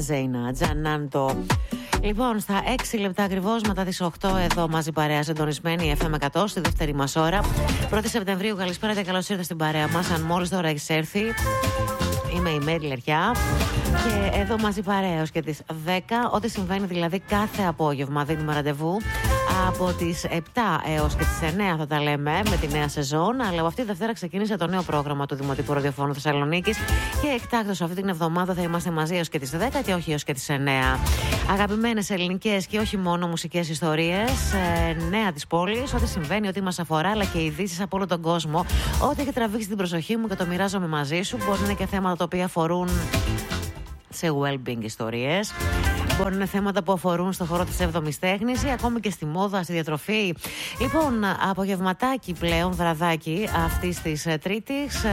Ζέινα Τζανάντο. Λοιπόν, στα 6 λεπτά ακριβώς μετά τις 8 εδώ μαζί παρέα συντονισμένη FM 100 στη δεύτερη μας ώρα. 1η Σεπτεμβρίου, καλησπέρα και καλώς ήρθατε στην παρέα μας. Αν μόλις τώρα έχεις έρθει, είμαι η Μέρη Λεριά και εδώ μαζί παρέα ως και τις 10. Ό,τι συμβαίνει δηλαδή κάθε απόγευμα. Δίνουμε ραντεβού από τις 7 έως και τις 9 θα τα λέμε με τη νέα σεζόν. Αλλά από αυτή τη Δευτέρα ξεκίνησε το νέο πρόγραμμα του Δημοτικού Ραδιοφώνου Θεσσαλονίκης και εκτάκτως αυτή την εβδομάδα θα είμαστε μαζί έως και τις 10 και όχι έως και τις 9. Αγαπημένες ελληνικές και όχι μόνο μουσικές ιστορίες, νέα της πόλης, ό,τι συμβαίνει, ό,τι μας αφορά, αλλά και ειδήσεις από όλο τον κόσμο. Ό,τι έχει τραβήξει την προσοχή μου και το μοιράζομαι μαζί σου. Μπορεί να είναι και θέματα τα οποία αφορούν σε well-being ιστορίες. Μπορεί να είναι θέματα που αφορούν στο χώρο της 7ης τέχνης ή ακόμη και στη μόδα, στη διατροφή. Λοιπόν, απογευματάκι πλέον, βραδάκι αυτής της Τρίτης.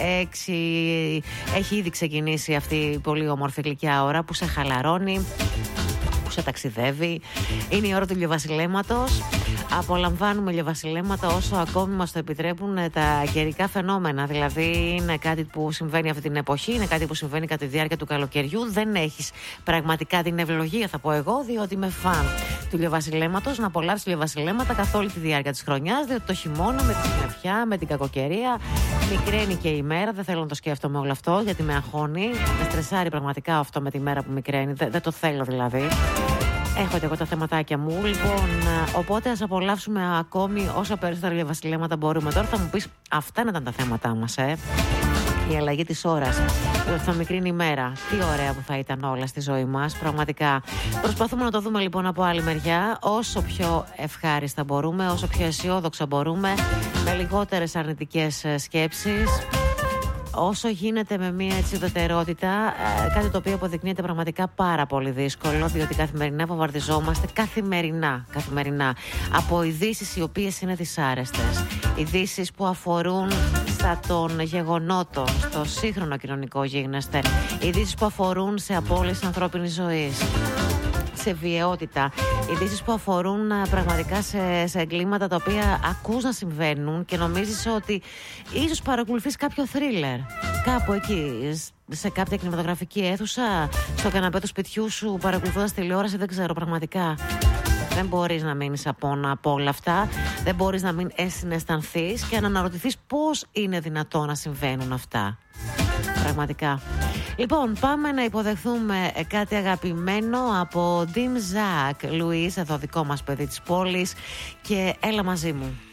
Έχει ήδη ξεκινήσει αυτή η πολύ όμορφη γλυκιά ώρα που σε χαλαρώνει, που σε ταξιδεύει. Είναι η ώρα του ηλιοβασιλέματος. Απολαμβάνουμε ηλιοβασιλέματα όσο ακόμη μας το επιτρέπουν τα καιρικά φαινόμενα. Δηλαδή, είναι κάτι που συμβαίνει αυτή την εποχή, είναι κάτι που συμβαίνει κατά τη διάρκεια του καλοκαιριού. Δεν έχεις πραγματικά την ευλογία, θα πω εγώ, διότι είμαι φαν του ηλιοβασιλέματος, να απολαύσεις ηλιοβασιλέματα καθ' όλη τη διάρκεια της χρονιάς. Διότι το χειμώνα με τη συννεφιά, με την κακοκαιρία, μικραίνει και η μέρα. Δεν θέλω να το σκέφτομαι όλο αυτό, γιατί με αγχώνει. Με στρεσάρει πραγματικά αυτό με τη μέρα που μικραίνει. Δεν το θέλω δηλαδή. Έχω και εγώ τα θεματάκια μου, λοιπόν, οπότε ας απολαύσουμε ακόμη όσο περισσότερα ηλιοβασιλέματα μπορούμε. Τώρα θα μου πεις, αυτά ήταν τα θέματά μας, η αλλαγή της ώρας, θα μικρύνει η μέρα. Τι ωραία που θα ήταν όλα στη ζωή μας, πραγματικά. Προσπαθούμε να το δούμε λοιπόν από άλλη μεριά, όσο πιο ευχάριστα μπορούμε, όσο πιο αισιόδοξα μπορούμε, με λιγότερες αρνητικές σκέψεις. Όσο γίνεται με μια έτσι ουδετερότητα, κάτι το οποίο αποδεικνύεται πραγματικά πάρα πολύ δύσκολο, διότι καθημερινά βομβαρδιζόμαστε, καθημερινά από ειδήσεις οι οποίες είναι δυσάρεστες. Ειδήσεις που αφορούν στα των γεγονότων, στο σύγχρονο κοινωνικό γίγνεσθε. Ειδήσεις που αφορούν σε απώλειες ανθρώπινης ζωής, σε βιαιότητα. Ειδήσεις που αφορούν πραγματικά σε εγκλήματα τα οποία ακούς να συμβαίνουν και νομίζεις ότι ίσως παρακολουθείς κάποιο θρίλερ κάπου εκεί, σε κάποια κινηματογραφική αίθουσα, στο καναπέ του σπιτιού σου, παρακολουθώντας τηλεόραση. Δεν ξέρω, πραγματικά δεν μπορείς να μείνεις απόνα από όλα αυτά. Δεν μπορείς να μην συναισθανθείς και να αναρωτηθείς πώς είναι δυνατό να συμβαίνουν αυτά. Πραγματικά. Λοιπόν, πάμε να υποδεχθούμε κάτι αγαπημένο από Dim Zak Louis, εδώ δικό μας παιδί της πόλης, και έλα μαζί μου.